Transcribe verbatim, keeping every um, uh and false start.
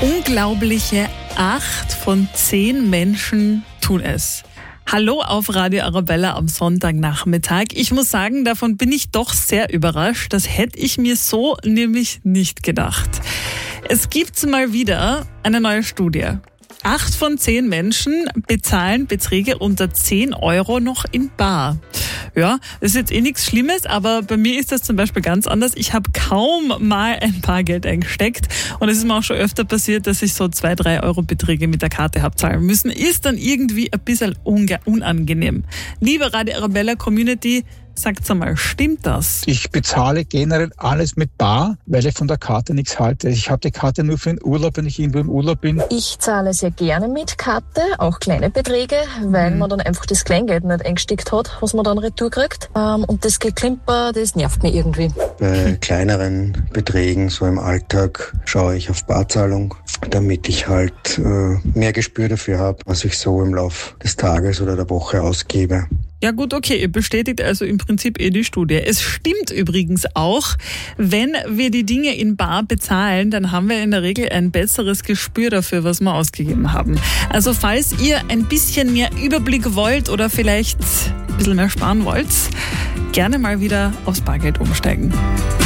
Unglaubliche acht von zehn Menschen tun es. Hallo auf Radio Arabella am Sonntagnachmittag. Ich muss sagen, davon bin ich doch sehr überrascht. Das hätte ich mir so nämlich nicht gedacht. Es gibt mal wieder eine neue Studie. Acht von zehn Menschen bezahlen Beträge unter zehn Euro noch in bar. Ja, das ist jetzt eh nichts Schlimmes, aber bei mir ist das zum Beispiel ganz anders. Ich habe kaum mal ein Bargeld eingesteckt und es ist mir auch schon öfter passiert, dass ich so zwei, drei Euro Beträge mit der Karte habe zahlen müssen. Ist dann irgendwie ein bisschen unangenehm. Liebe Radio Arabella Community, sagt's einmal, stimmt das? Ich bezahle generell alles mit bar, weil ich von der Karte nichts halte. Ich habe die Karte nur für den Urlaub, wenn ich irgendwo im Urlaub bin. Ich zahle sehr gerne mit Karte, auch kleine Beträge, weil mhm. man dann einfach das Kleingeld nicht eingesteckt hat, was man dann retour kriegt. Und das Geklimper, das nervt mich irgendwie. Bei kleineren Beträgen, so im Alltag, schaue ich auf Barzahlung, damit ich halt äh, mehr Gespür dafür habe, was ich so im Lauf des Tages oder der Woche ausgebe. Ja gut, okay, ihr bestätigt also im Prinzip eh die Studie. Es stimmt übrigens auch, wenn wir die Dinge in bar bezahlen, dann haben wir in der Regel ein besseres Gespür dafür, was wir ausgegeben haben. Also falls ihr ein bisschen mehr Überblick wollt oder vielleicht ein bisschen mehr sparen wollt, gerne mal wieder aufs Bargeld umsteigen.